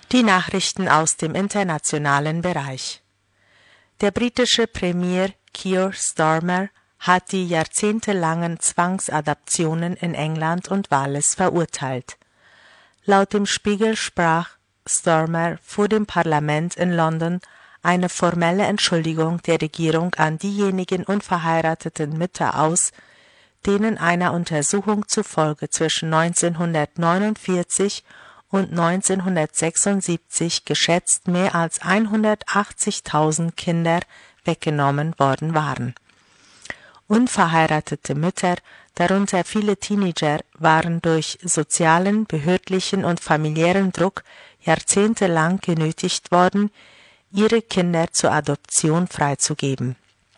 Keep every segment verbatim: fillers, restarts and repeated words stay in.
Die Nachrichten aus dem internationalen Bereich. Der britische Premier Keir Starmer hat die jahrzehntelangen Zwangsadoptionen in England und Wales verurteilt. Laut dem Spiegel sprach Starmer vor dem Parlament in London eine formelle Entschuldigung der Regierung an diejenigen unverheirateten Mütter aus, denen einer Untersuchung zufolge zwischen neunzehnhundertneunundvierzig und neunzehnhundertsechsundsiebzig geschätzt mehr als hundertachtzigtausend Kinder weggenommen worden waren. Unverheiratete Mütter, darunter viele Teenager, waren durch sozialen, behördlichen und familiären Druck jahrzehntelang genötigt worden, ihre Kinder zur Adoption freizugeben.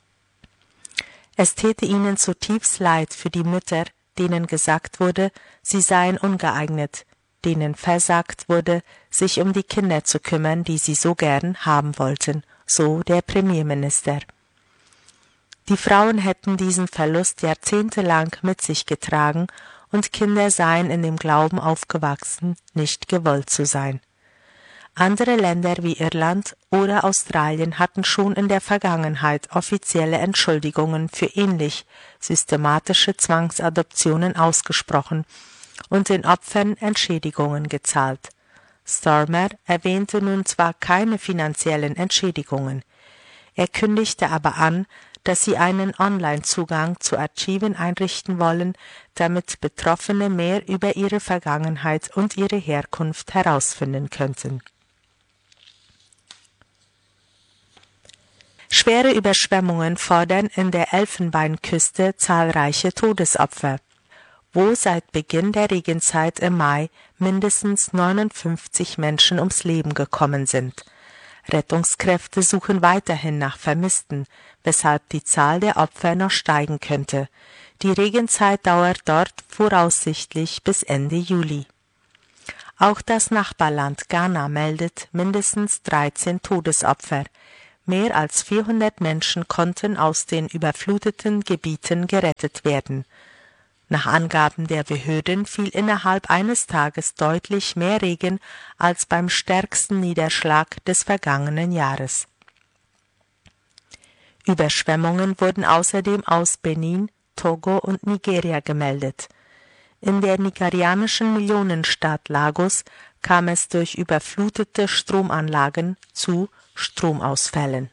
Es täte ihnen zutiefst leid für die Mütter, denen gesagt wurde, sie seien ungeeignet, denen versagt wurde, sich um die Kinder zu kümmern, die sie so gern haben wollten, so der Premierminister. Die Frauen hätten diesen Verlust jahrzehntelang mit sich getragen und Kinder seien in dem Glauben aufgewachsen, nicht gewollt zu sein. Andere Länder wie Irland oder Australien hatten schon in der Vergangenheit offizielle Entschuldigungen für ähnlich systematische Zwangsadoptionen ausgesprochen und den Opfern Entschädigungen gezahlt. Starmer erwähnte nun zwar keine finanziellen Entschädigungen, er kündigte aber an, dass sie einen Online-Zugang zu Archiven einrichten wollen, damit Betroffene mehr über ihre Vergangenheit und ihre Herkunft herausfinden könnten. Schwere Überschwemmungen fordern in der Elfenbeinküste zahlreiche Todesopfer, wo seit Beginn der Regenzeit im Mai mindestens neunundfünfzig Menschen ums Leben gekommen sind. Rettungskräfte suchen weiterhin nach Vermissten, weshalb die Zahl der Opfer noch steigen könnte. Die Regenzeit dauert dort voraussichtlich bis Ende Juli. Auch das Nachbarland Ghana meldet mindestens dreizehn Todesopfer. Mehr als vierhundert Menschen konnten aus den überfluteten Gebieten gerettet werden. Nach Angaben der Behörden fiel innerhalb eines Tages deutlich mehr Regen als beim stärksten Niederschlag des vergangenen Jahres. Überschwemmungen wurden außerdem aus Benin, Togo und Nigeria gemeldet. In der nigerianischen Millionenstadt Lagos kam es durch überflutete Stromanlagen zu Stromausfällen.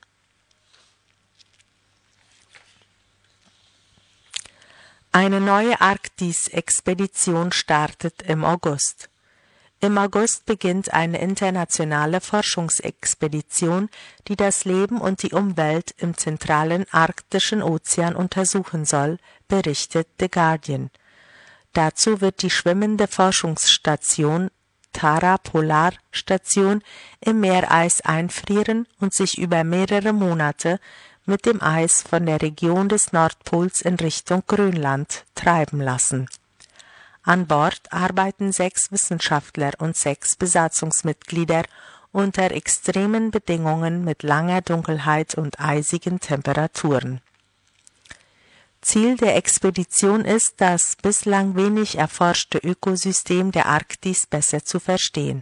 Eine neue Arktis-Expedition startet im August. Im August beginnt eine internationale Forschungsexpedition, die das Leben und die Umwelt im zentralen arktischen Ozean untersuchen soll, berichtet The Guardian. Dazu wird die schwimmende Forschungsstation Tara Polar Station im Meereis einfrieren und sich über mehrere Monate mit dem Eis von der Region des Nordpols in Richtung Grönland treiben lassen. An Bord arbeiten sechs Wissenschaftler und sechs Besatzungsmitglieder unter extremen Bedingungen mit langer Dunkelheit und eisigen Temperaturen. Ziel der Expedition ist, das bislang wenig erforschte Ökosystem der Arktis besser zu verstehen.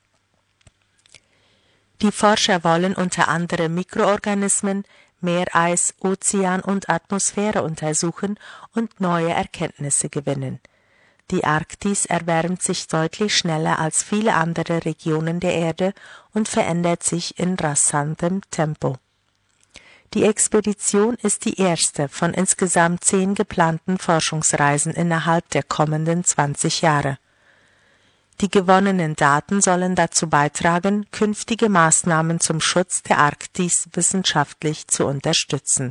Die Forscher wollen unter anderem Mikroorganismen, Meereis, Ozean und Atmosphäre untersuchen und neue Erkenntnisse gewinnen. Die Arktis erwärmt sich deutlich schneller als viele andere Regionen der Erde und verändert sich in rasantem Tempo. Die Expedition ist die erste von insgesamt zehn geplanten Forschungsreisen innerhalb der kommenden zwanzig Jahre. Die gewonnenen Daten sollen dazu beitragen, künftige Maßnahmen zum Schutz der Arktis wissenschaftlich zu unterstützen.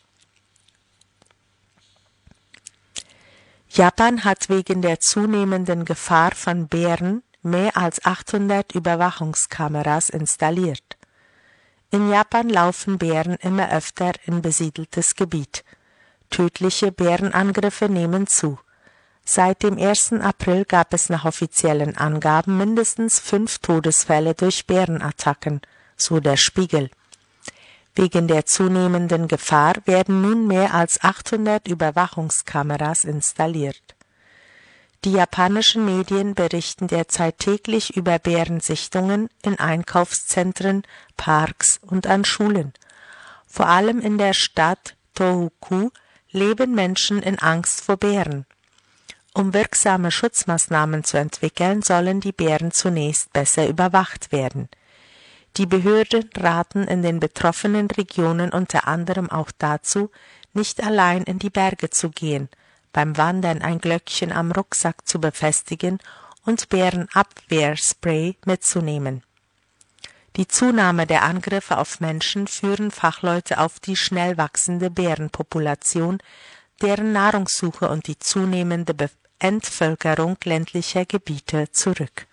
Japan hat wegen der zunehmenden Gefahr von Bären mehr als achthundert Überwachungskameras installiert. In Japan laufen Bären immer öfter in besiedeltes Gebiet. Tödliche Bärenangriffe nehmen zu. Seit dem ersten April gab es nach offiziellen Angaben mindestens fünf Todesfälle durch Bärenattacken, so der Spiegel. Wegen der zunehmenden Gefahr werden nun mehr als achthundert Überwachungskameras installiert. Die japanischen Medien berichten derzeit täglich über Bärensichtungen in Einkaufszentren, Parks und an Schulen. Vor allem in der Stadt Tohoku leben Menschen in Angst vor Bären. Um wirksame Schutzmaßnahmen zu entwickeln, sollen die Bären zunächst besser überwacht werden. Die Behörden raten in den betroffenen Regionen unter anderem auch dazu, nicht allein in die Berge zu gehen, beim Wandern ein Glöckchen am Rucksack zu befestigen und Bärenabwehrspray mitzunehmen. Die Zunahme der Angriffe auf Menschen führen Fachleute auf die schnell wachsende Bärenpopulation, deren Nahrungssuche und die zunehmende Entvölkerung ländlicher Gebiete zurück.